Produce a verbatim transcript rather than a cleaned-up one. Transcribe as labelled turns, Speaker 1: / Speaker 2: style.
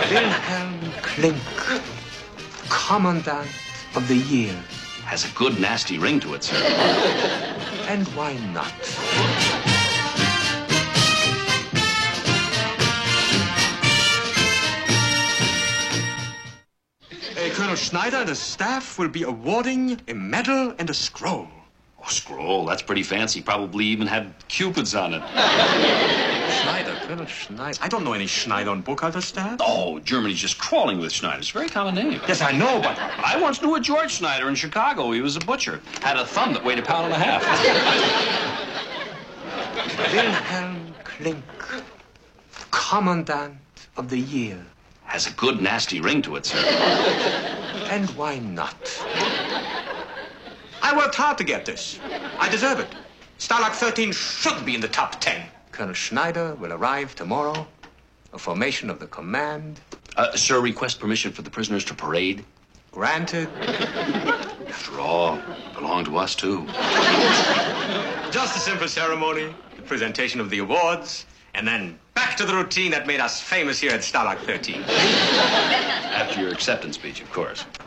Speaker 1: Wilhelm Klink, Commandant of the Year.
Speaker 2: Has a good, nasty ring to it, sir.
Speaker 1: And why not? Uh, Colonel Schneider and the staff will be awarding a medal and a scroll.
Speaker 2: Oh, scroll, that's pretty fancy. Probably even had cupids on it.
Speaker 1: Schneider, Colonel Schneider. I don't know any Schneider on Burkhalter staff.
Speaker 2: Oh, Germany's just crawling with Schneiders. It's a very common name.
Speaker 1: Yes, I know, but...
Speaker 2: I once knew a George Schneider in Chicago. He was a butcher. Had a thumb that weighed a pound and a half.
Speaker 1: Wilhelm Klink, Commandant of the Year.
Speaker 2: Has a good, nasty ring to it, sir.
Speaker 1: And why not? I worked hard to get this. I deserve it. Stalag thirteen should be in the top ten. Colonel Schneider will arrive tomorrow. A formation of the command.
Speaker 2: Uh, sir, request permission for the prisoners to parade.
Speaker 1: Granted.
Speaker 2: After all, belong to us, too.
Speaker 1: Just a simple ceremony, the presentation of the awards, and then back to the routine that made us famous here at Stalag thirteen.
Speaker 2: After your acceptance speech, of course.